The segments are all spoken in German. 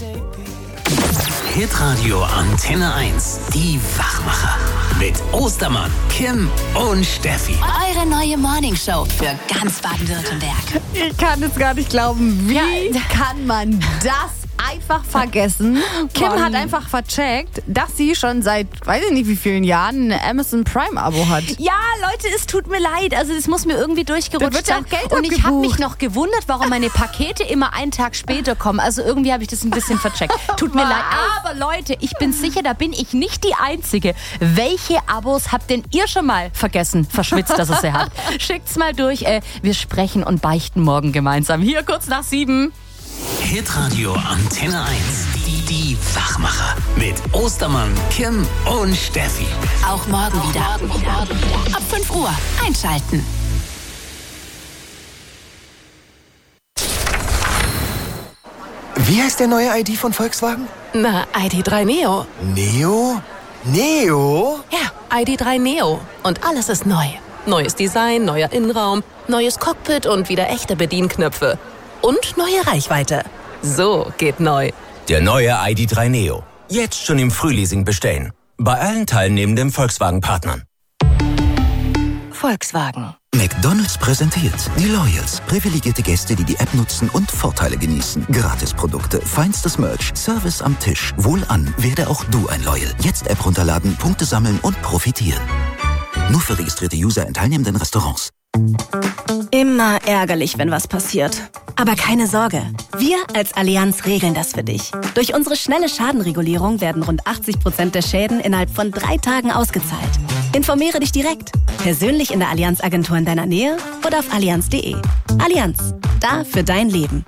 Hitradio Antenne 1, die Wachmacher. Mit Ostermann, Kim und Steffi. Eure neue Morningshow für ganz Baden-Württemberg. Ich kann es gar nicht glauben. Wie kann man das einfach vergessen? Kim hat einfach vercheckt, dass sie schon seit, weiß ich nicht wie vielen Jahren, ein Amazon Prime-Abo hat. Ja, Leute, es tut mir leid. Also das muss mir irgendwie durchgerutscht sein. Und ich habe mich noch gewundert, warum meine Pakete immer einen Tag später kommen. Also irgendwie habe ich das ein bisschen vercheckt. Tut mir leid. Aber Leute, ich bin sicher, da bin ich nicht die Einzige. Welche Abos habt denn ihr schon mal vergessen, verschwitzt, dass ihr sie habt? Schickt's mal durch. Wir sprechen und beichten morgen gemeinsam. Hier kurz nach 7. Hitradio Antenne 1, die Wachmacher. Mit Ostermann, Kim und Steffi. Auch morgen wieder. Ab 5 Uhr einschalten. Wie heißt der neue ID von Volkswagen? Na, ID.3 Neo. Neo? Neo? Ja, ID.3 Neo. Und alles ist neu. Neues Design, neuer Innenraum, neues Cockpit und wieder echte Bedienknöpfe. Und neue Reichweite. So geht neu. Der neue ID.3 Neo. Jetzt schon im Frühleasing bestellen. Bei allen teilnehmenden Volkswagen-Partnern. Volkswagen. McDonald's präsentiert die Loyals. Privilegierte Gäste, die die App nutzen und Vorteile genießen. Gratisprodukte, feinstes Merch, Service am Tisch. Wohlan, werde auch du ein Loyal. Jetzt App runterladen, Punkte sammeln und profitieren. Nur für registrierte User in teilnehmenden Restaurants. Immer ärgerlich, wenn was passiert. Aber keine Sorge, wir als Allianz regeln das für dich. Durch unsere schnelle Schadenregulierung werden rund 80% der Schäden innerhalb von 3 Tagen ausgezahlt. Informiere dich direkt, persönlich in der Allianz-Agentur in deiner Nähe oder auf allianz.de. Allianz, da für dein Leben.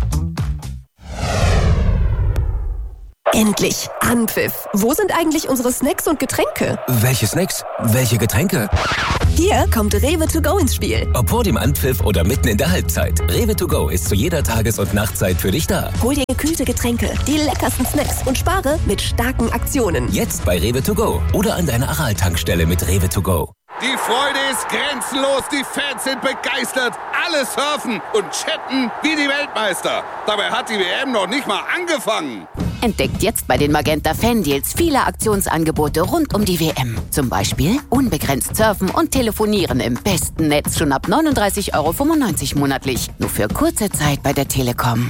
Endlich Anpfiff. Wo sind eigentlich unsere Snacks und Getränke? Welche Snacks? Welche Getränke? Hier kommt Rewe to go ins Spiel. Ob vor dem Anpfiff oder mitten in der Halbzeit. Rewe to go ist zu jeder Tages- und Nachtzeit für dich da. Hol dir gekühlte Getränke, die leckersten Snacks und spare mit starken Aktionen. Jetzt bei Rewe to go oder an deiner Aral-Tankstelle mit Rewe to go. Die Freude ist grenzenlos, die Fans sind begeistert, alle surfen und chatten wie die Weltmeister. Dabei hat die WM noch nicht mal angefangen. Entdeckt jetzt bei den Magenta Fan-Deals viele Aktionsangebote rund um die WM. Zum Beispiel unbegrenzt surfen und telefonieren im besten Netz schon ab 39,95 € monatlich. Nur für kurze Zeit bei der Telekom.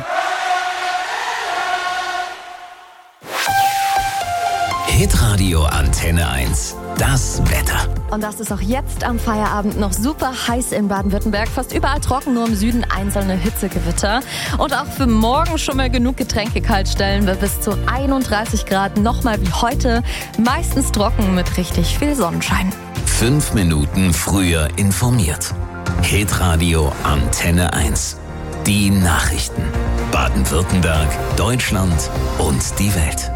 Hitradio Antenne 1, das Wetter. Und das ist auch jetzt am Feierabend noch super heiß in Baden-Württemberg. Fast überall trocken, nur im Süden einzelne Hitzegewitter. Und auch für morgen schon mal genug Getränke kaltstellen wir bis zu 31 Grad. Nochmal wie heute, meistens trocken mit richtig viel Sonnenschein. 5 Minuten früher informiert. Hitradio Antenne 1. Die Nachrichten. Baden-Württemberg, Deutschland und die Welt.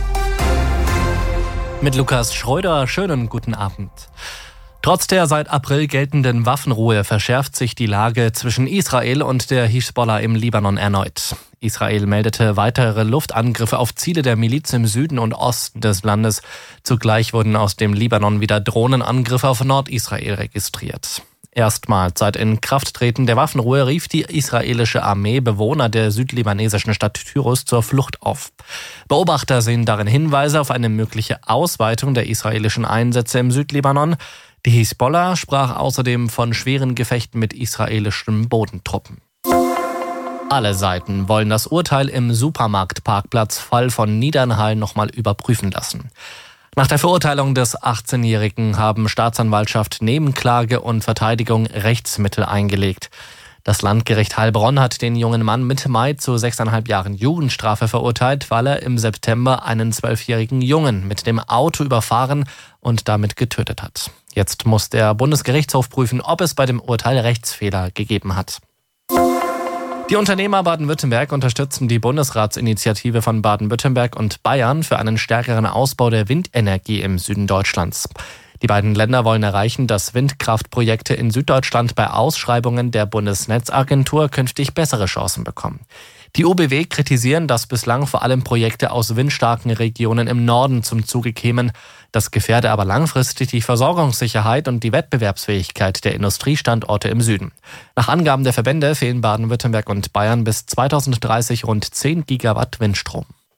Mit Lukas Schröder, schönen guten Abend. Trotz der seit April geltenden Waffenruhe verschärft sich die Lage zwischen Israel und der Hisbollah im Libanon erneut. Israel meldete weitere Luftangriffe auf Ziele der Miliz im Süden und Osten des Landes. Zugleich wurden aus dem Libanon wieder Drohnenangriffe auf Nordisrael registriert. Erstmals seit Inkrafttreten der Waffenruhe rief die israelische Armee Bewohner der südlibanesischen Stadt Tyrus zur Flucht auf. Beobachter sehen darin Hinweise auf eine mögliche Ausweitung der israelischen Einsätze im Südlibanon. Die Hisbollah sprach außerdem von schweren Gefechten mit israelischen Bodentruppen. Alle Seiten wollen das Urteil im Supermarktparkplatzfall von Niedernhall nochmal überprüfen lassen. Nach der Verurteilung des 18-Jährigen haben Staatsanwaltschaft, Nebenklage und Verteidigung Rechtsmittel eingelegt. Das Landgericht Heilbronn hat den jungen Mann Mitte Mai zu 6,5 Jahren Jugendstrafe verurteilt, weil er im September einen 12-jährigen Jungen mit dem Auto überfahren und damit getötet hat. Jetzt muss der Bundesgerichtshof prüfen, ob es bei dem Urteil Rechtsfehler gegeben hat. Die Unternehmer Baden-Württemberg unterstützen die Bundesratsinitiative von Baden-Württemberg und Bayern für einen stärkeren Ausbau der Windenergie im Süden Deutschlands. Die beiden Länder wollen erreichen, dass Windkraftprojekte in Süddeutschland bei Ausschreibungen der Bundesnetzagentur künftig bessere Chancen bekommen. Die UBW kritisieren, dass bislang vor allem Projekte aus windstarken Regionen im Norden zum Zuge kämen. Das gefährde aber langfristig die Versorgungssicherheit und die Wettbewerbsfähigkeit der Industriestandorte im Süden. Nach Angaben der Verbände fehlen Baden-Württemberg und Bayern bis 2030 rund 10 Gigawatt Windstrom.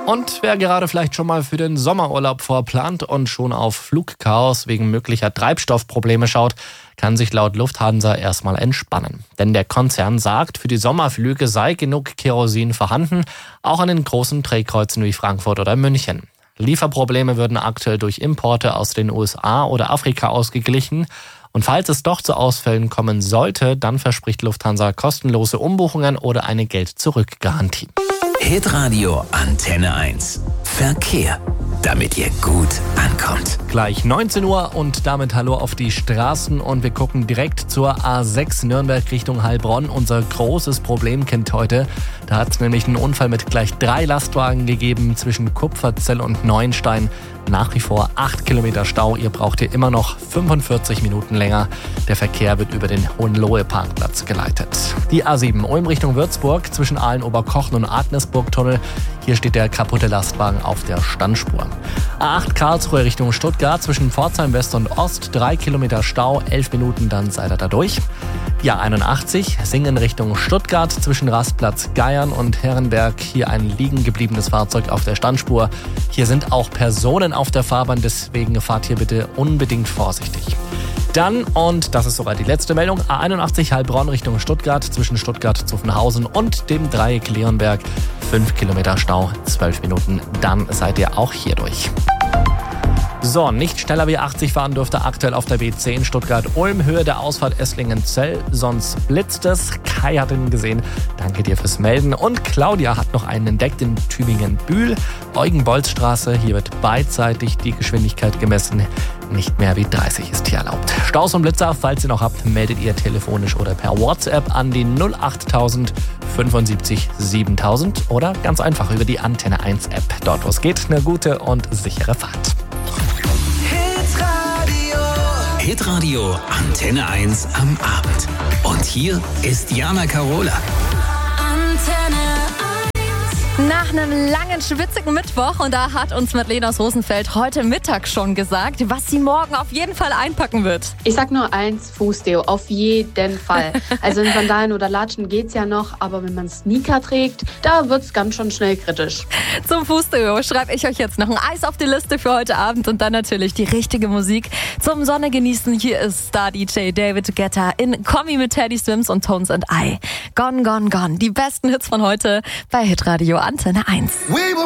Und wer gerade vielleicht schon mal für den Sommerurlaub vorplant und schon auf Flugchaos wegen möglicher Treibstoffprobleme schaut, kann sich laut Lufthansa erstmal entspannen. Denn der Konzern sagt, für die Sommerflüge sei genug Kerosin vorhanden, auch an den großen Drehkreuzen wie Frankfurt oder München. Lieferprobleme würden aktuell durch Importe aus den USA oder Afrika ausgeglichen. Und falls es doch zu Ausfällen kommen sollte, dann verspricht Lufthansa kostenlose Umbuchungen oder eine Geld-Zurück-Garantie. Hitradio Antenne 1. Verkehr, damit ihr gut ankommt. Gleich 19 Uhr und damit hallo auf die Straßen und wir gucken direkt zur A6 Nürnberg Richtung Heilbronn. Unser großes Problemkind heute. Da hat es nämlich einen Unfall mit gleich 3 Lastwagen gegeben zwischen Kupferzell und Neuenstein. Nach wie vor 8 Kilometer Stau. Ihr braucht hier immer noch 45 Minuten länger. Der Verkehr wird über den Hohenlohe-Parkplatz geleitet. Die A7 Ulm Richtung Würzburg zwischen Aalen-Oberkochen und Adnesburg-Tunnel. Hier steht der kaputte Lastwagen auf der Standspur. A8 Karlsruhe Richtung Stuttgart zwischen Pforzheim West und Ost. 3 Kilometer Stau, 11 Minuten, dann seid ihr da durch. Die A81 Singen Richtung Stuttgart zwischen Rastplatz Geiern und Herrenberg. Hier ein liegen gebliebenes Fahrzeug auf der Standspur. Hier sind auch Personen auf der Fahrbahn, deswegen fahrt hier bitte unbedingt vorsichtig. Dann, und das ist sogar die letzte Meldung, A81 Heilbronn Richtung Stuttgart zwischen Stuttgart-Zuffenhausen und dem Dreieck Leonberg. 5 Kilometer Stau, 12 Minuten, dann seid ihr auch hier durch. So, nicht schneller wie 80 fahren dürfte aktuell auf der B10 Stuttgart-Ulm, Höhe der Ausfahrt Esslingen-Zell, sonst blitzt es. Kai hat ihn gesehen, danke dir fürs Melden. Und Claudia hat noch einen entdeckt in Tübingen-Bühl, Eugen-Bolz-Straße, hier wird beidseitig die Geschwindigkeit gemessen. Nicht mehr wie 30 ist hier erlaubt. Staus und Blitzer, falls ihr noch habt, meldet ihr telefonisch oder per WhatsApp an die 08000 75 7000 oder ganz einfach über die Antenne 1 App. Dort, wo es geht, eine gute und sichere Fahrt. Hitradio Antenne 1 am Abend. Und hier ist Jana Karola. Nach einem langen, schwitzigen Mittwoch, und da hat uns Madeleine aus Rosenfeld heute Mittag schon gesagt, was sie morgen auf jeden Fall einpacken wird. Ich sag nur eins, Fußdeo, auf jeden Fall. Also in Sandalen oder Latschen geht's ja noch, aber wenn man Sneaker trägt, da wird's ganz schon schnell kritisch. Zum Fußdeo schreibe ich euch jetzt noch ein Eis auf die Liste für heute Abend und dann natürlich die richtige Musik zum Sonne genießen. Hier ist Star-DJ David Guetta in Kommi mit Teddy Swims und Tones and I. Gone, gone, gone. Die besten Hits von heute bei Hitradio Antenne 1.